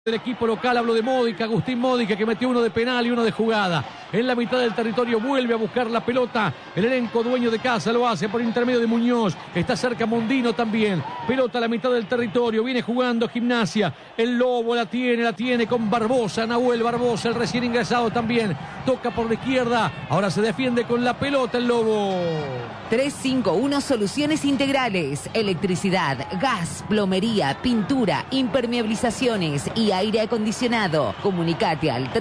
del equipo local, hablo de Módica, Agustín Módica, que metió uno de penal y uno de jugada. En la mitad del territorio vuelve a buscar la pelota. El elenco dueño de casa lo hace por intermedio de Muñoz. Está cerca Mondino también. Pelota a la mitad del territorio. Viene jugando Gimnasia. El Lobo la tiene con Barbosa. Nahuel Barbosa, el recién ingresado también. Toca por la izquierda. Ahora se defiende con la pelota el Lobo. 351 Soluciones Integrales. Electricidad, gas, plomería, pintura, impermeabilizaciones y aire acondicionado. Comunicate al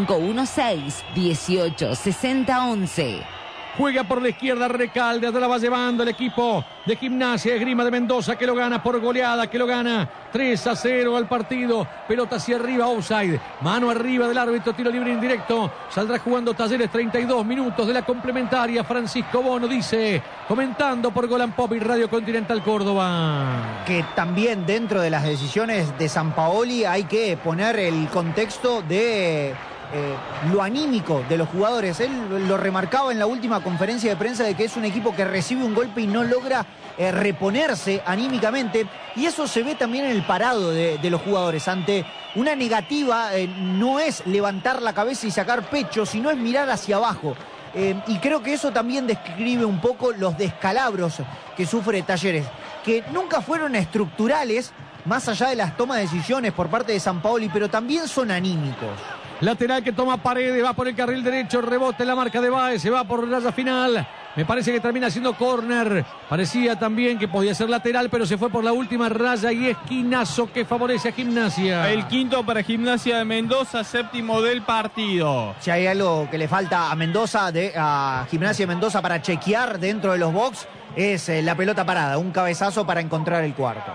3516-186011. Juega por la izquierda Recalde, atrás la va llevando el equipo de Gimnasia Esgrima de Mendoza, que lo gana por goleada, que lo gana 3-0 al partido. Pelota hacia arriba, offside, mano arriba del árbitro, tiro libre indirecto. Saldrá jugando Talleres, 32 minutos de la complementaria. Francisco Bono dice, comentando por Golan Pop y Radio Continental Córdoba, que también dentro de las decisiones de Sampaoli hay que poner el contexto de lo anímico de los jugadores. Él lo remarcaba en la última conferencia de prensa de que es un equipo que recibe un golpe y no logra reponerse anímicamente, y eso se ve también en el parado de los jugadores. Ante una negativa no es levantar la cabeza y sacar pecho, sino es mirar hacia abajo. Y creo que eso también describe un poco los descalabros que sufre Talleres, que nunca fueron estructurales, más allá de las tomas de decisiones por parte de Sampaoli, pero también son anímicos. Lateral que toma Paredes, va por el carril derecho, rebote en la marca de Báez, se va por raya final. Me parece que termina siendo córner. Parecía también que podía ser lateral, pero se fue por la última raya y esquinazo que favorece a Gimnasia. El quinto para Gimnasia de Mendoza, séptimo del partido. Si hay algo que le falta a Mendoza, a Gimnasia de Mendoza para chequear dentro de los box, es la pelota parada, un cabezazo para encontrar el cuarto.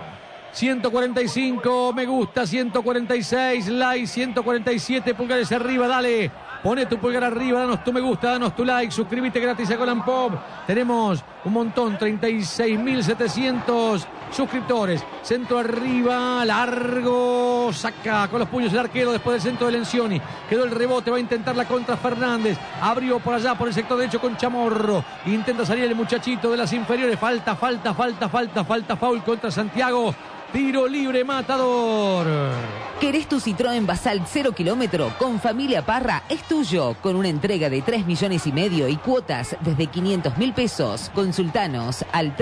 145, me gusta, 146, like, 147, pulgares arriba, dale. Pone tu pulgar arriba, danos tu me gusta, danos tu like, suscríbete gratis a Golan Pop. Tenemos un montón, 36.700 suscriptores. Centro arriba, largo, saca con los puños el arquero después del centro de Lencioni. Quedó el rebote, va a intentar la contra Fernández. Abrió por allá, por el sector derecho con Chamorro. Intenta salir el muchachito de las inferiores. Falta, foul contra Santiago. Tiro libre, Matador. ¿Querés tu Citroën Basalt 0 kilómetro? Con Familia Parra es tuyo. Con una entrega de 3,5 millones y cuotas desde 500.000 pesos. Consultanos al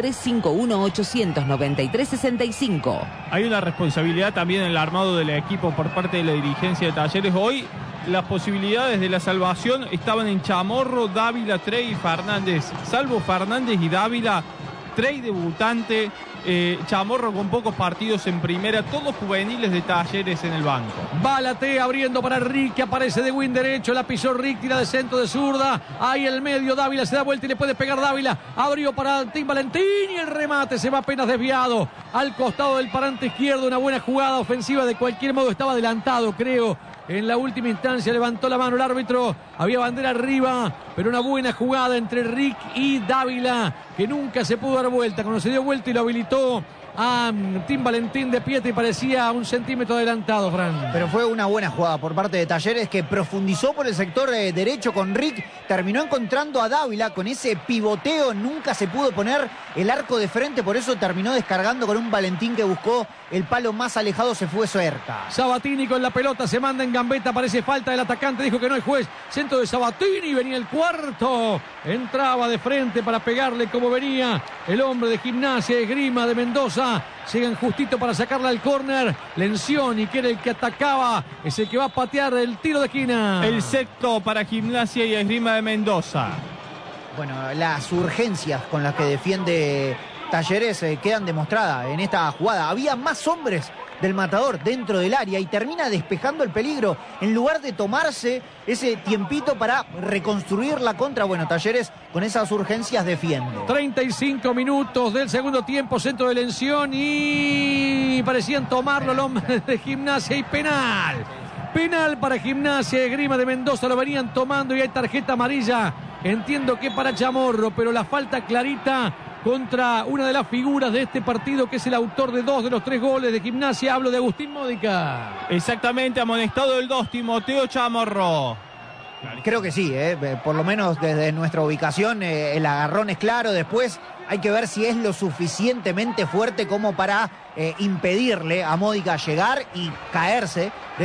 351-893-65. Hay una responsabilidad también en el armado del equipo por parte de la dirigencia de Talleres. Hoy las posibilidades de la salvación estaban en Chamorro, Dávila, Trey y Fernández. Salvo Fernández y Dávila, Trey debutante, Chamorro con pocos partidos en primera, todos juveniles de Talleres en el banco. Balate abriendo para Rick, que aparece de win derecho, la pisó Rick, tira de centro de zurda, ahí el medio, Dávila se da vuelta y le puede pegar Dávila, abrió para Tim Valentín y el remate se va apenas desviado al costado del parante izquierdo. Una buena jugada ofensiva, de cualquier modo estaba adelantado, creo. En la última instancia levantó la mano el árbitro, había bandera arriba, pero una buena jugada entre Rick y Dávila, que nunca se pudo dar vuelta. Cuando se dio vuelta y lo habilitó a Tim Valentín de Pietri, parecía un centímetro adelantado, Fran. Pero fue una buena jugada por parte de Talleres, que profundizó por el sector derecho con Rick, terminó encontrando a Dávila con ese pivoteo, nunca se pudo poner el arco de frente, por eso terminó descargando con un Valentín que buscó el palo más alejado, se fue cerca. Sabatini con la pelota, se manda en gambeta, parece falta del atacante, dijo que no hay juez. Centro de Sabatini, venía el cuarto, entraba de frente para pegarle como venía el hombre de Gimnasia Esgrima de Mendoza. Llegan justito para sacarla al córner. Lencioni, que era el que atacaba, es el que va a patear el tiro de esquina. El sexto para Gimnasia y Esgrima de Mendoza. Bueno, las urgencias con las que defiende Talleres quedan demostradas en esta jugada. Había más hombres del Matador dentro del área y termina despejando el peligro en lugar de tomarse ese tiempito para reconstruir la contra. Bueno, Talleres con esas urgencias defiende. 35 minutos del segundo tiempo, centro de Lencioni, parecían tomarlo el hombre de Gimnasia y penal. Penal para Gimnasia Esgrima de Mendoza, lo venían tomando y hay tarjeta amarilla. Entiendo que para Chamorro, pero la falta clarita contra una de las figuras de este partido, que es el autor de 2 de los 3 goles de Gimnasia. Hablo de Agustín Módica. Exactamente, amonestado el 2, Timoteo Chamorro. Creo que sí, por lo menos desde nuestra ubicación el agarrón es claro. Después hay que ver si es lo suficientemente fuerte como para impedirle a Módica llegar y caerse